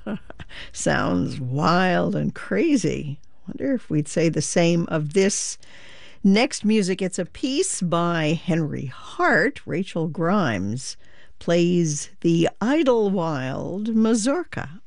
Sounds wild and crazy. Wonder if we'd say the same of this next music. It's a piece by Henry Hart. Rachel Grimes plays the Idlewild mazurka.